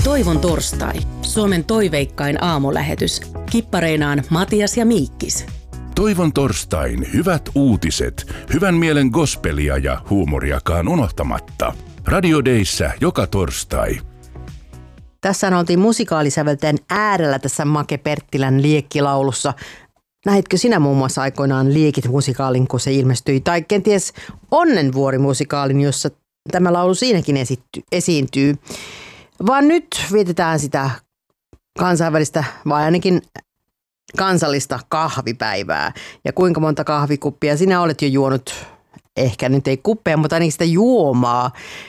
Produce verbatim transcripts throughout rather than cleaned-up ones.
Toivon torstai. Suomen toiveikkain aamulähetys. Kippareinaan Matias ja Miikkis. Toivon torstain hyvät uutiset, hyvän mielen gospelia ja huumoriakaan unohtamatta. Radio Dayssä joka torstai. Tässä oltiin musikaalisäveltäjän äärellä tässä Make Perttilän Liekkilaulussa. Näitkö sinä muun muassa aikoinaan Liekit-musikaalin, kun se ilmestyi, tai kenties Onnenvuori-musikaalin, jossa tämä laulu siinäkin esitty, esiintyy? Vaan nyt vietetään sitä kansainvälistä, vai ainakin kansallista kahvipäivää. Ja kuinka monta kahvikuppia sinä olet jo juonut, ehkä nyt ei kuppeja, mutta ainakin sitä juomaa,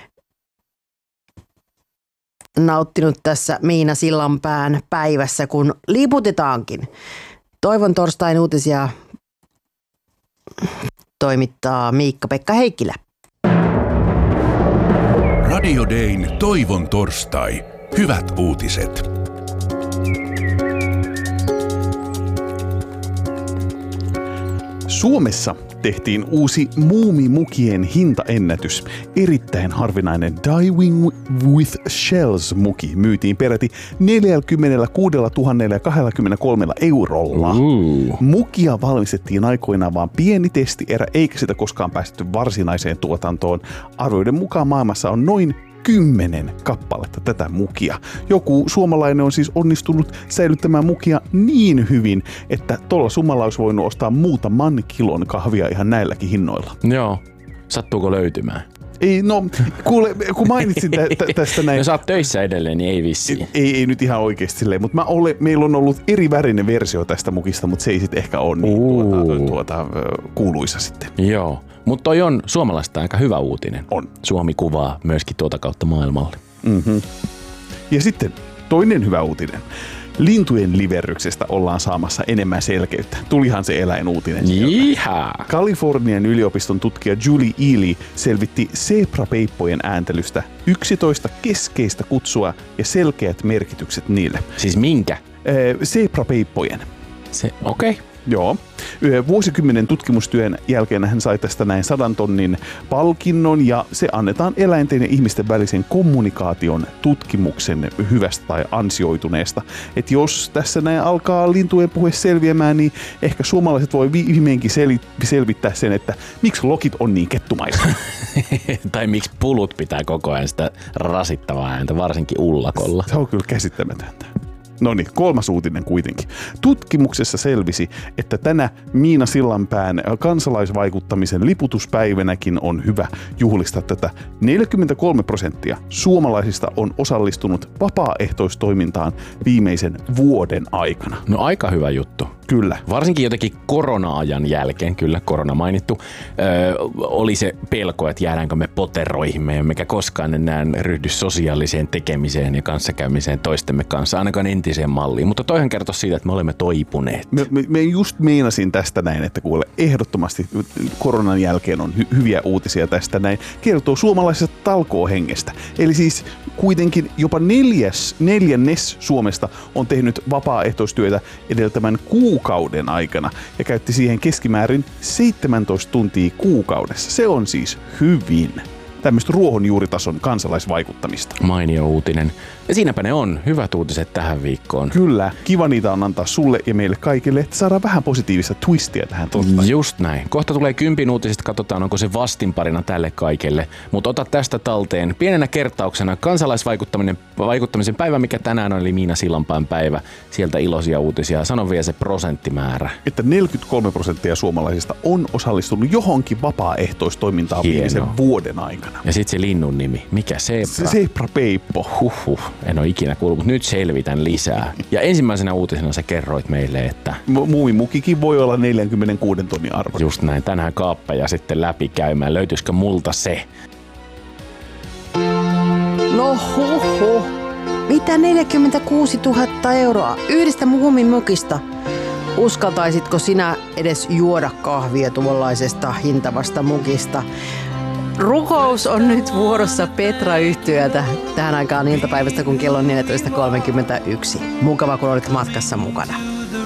nauttinut tässä Miina Sillanpään päivässä, kun liputetaankin. Toivon torstain uutisia toimittaa Miikka-Pekka Heikkilä. Radio Dayn Toivon torstai. Hyvät uutiset. Suomessa tehtiin uusi muumimukien hintaennätys. Erittäin harvinainen Diving with Shells-muki myytiin peräti neljäkymmentäkuusituhatta kaksikymmentäkolme eurolla. Uh. Mukia valmistettiin aikoinaan vain pieni testierä, eikä sitä koskaan päästetty varsinaiseen tuotantoon. Arvioiden mukaan maailmassa on noin kymmenen kappaletta tätä mukia. Joku suomalainen on siis onnistunut säilyttämään mukia niin hyvin, että tuolla summalla olisi voinut ostaa muutaman kilon kahvia ihan näilläkin hinnoilla. Joo. Sattuuko löytymään? Ei, no, kuule, kun mainitsin tä- tä- tästä näin. Jos sä oot töissä edelleen, niin ei vissiin. Ei, ei nyt ihan oikeasti silleen, mutta mä ole, meillä on ollut eri värinen versio tästä mukista, mutta se ei sitten ehkä ole niin tuota, tuota, kuuluisa sitten. Joo, mutta toi on suomalaista aika hyvä uutinen. On. Suomi kuvaa myöskin tuota kautta maailmalle. Mm-hmm. Ja sitten toinen hyvä uutinen. Lintujen liverryksestä ollaan saamassa enemmän selkeyttä. Tulihan se eläinuutinen. Jihää! Kalifornian yliopiston tutkija Julie Ely selvitti zebrapeippojen ääntelystä yksitoista keskeistä kutsua ja selkeät merkitykset niille. Siis minkä? Ee, zebrapeippojen. Se, okei. Okay. Joo. Vuosikymmenen tutkimustyön jälkeen hän sai tästä näin sadan tonnin palkinnon ja se annetaan eläinten ja ihmisten välisen kommunikaation tutkimuksen hyvästä tai ansioituneesta. Että jos tässä näin alkaa lintujen puhe selviämään, niin ehkä suomalaiset voi viimeinkin sel- selvittää sen, että miksi lokit on niin kettumaisia. Tai miksi pulut pitää koko ajan sitä rasittavaa ääntä, varsinkin ullakolla. Se on kyllä käsittämätöntä. No niin, kolmas uutinen kuitenkin. Tutkimuksessa selvisi, että tänä Miina Sillanpään kansalaisvaikuttamisen liputuspäivänäkin on hyvä juhlistaa tätä. neljäkymmentäkolme prosenttia suomalaisista on osallistunut vapaaehtoistoimintaan viimeisen vuoden aikana. No aika hyvä juttu. Kyllä. Varsinkin jotenkin korona-ajan jälkeen, kyllä korona mainittu, öö, oli se pelko, että jäädäänkö me poteroihimme, emmekä koskaan enää ryhdy sosiaaliseen tekemiseen ja kanssakäymiseen toistemme kanssa, ainakaan entiseen malliin. Mutta toihan kertoo siitä, että me olemme toipuneet. Me, me, me just meinasin tästä näin, että kuule, ehdottomasti koronan jälkeen on hy- hyviä uutisia tästä näin. Kertoo suomalaisesta talkoohengestä. Eli siis kuitenkin jopa neljäs, neljännes Suomesta on tehnyt vapaaehtoistyötä edeltävän kuukauden aikana ja käytti siihen keskimäärin seitsemäntoista tuntia kuukaudessa. Se on siis hyvin tämmöistä ruohonjuuritason kansalaisvaikuttamista. Mainio uutinen. Ja siinäpä ne on hyvät uutiset tähän viikkoon. Kyllä. Kiva niitä on antaa sulle ja meille kaikille, että saadaan vähän positiivista twistia tähän totta. Just näin. Kohta tulee kympin uutiset, katsotaan onko se vastinparina tälle kaikelle. Mutta ota tästä talteen. Pienenä kertauksena kansalaisvaikuttaminen vaikuttamisen päivä, mikä tänään on, eli Miina Sillanpään päivä. Sieltä iloisia uutisia. Sano vielä se prosenttimäärä. Että neljäkymmentäkolme prosenttia suomalaisista on osallistunut johonkin vapaaehtoistoimintaan viimeisen vuoden aikana. Ja sit se linnun nimi. Mikä? Zebra? Se zebrapeippo. Huhhuh. En ole ikinä kuullut, mutta nyt selvitän lisää. Ja ensimmäisenä uutisena sä kerroit meille, että muumimukikin voi olla neljäkymmentäkuuden tonnin arvo. Just näin. Tänään kaappeja sitten läpi käymään. Löytyisikö multa se? No huhhuh. Mitä neljäkymmentäkuusituhatta euroa yhdestä muumimukista? Uskaltaisitko sinä edes juoda kahvia tuollaisesta hintavasta mukista? Rukous on nyt vuorossa Petra-yhtyöltä tähän aikaan iltapäivästä, kun kello on neljätoista kolmekymmentäyksi. Mukava, kun olit matkassa mukana.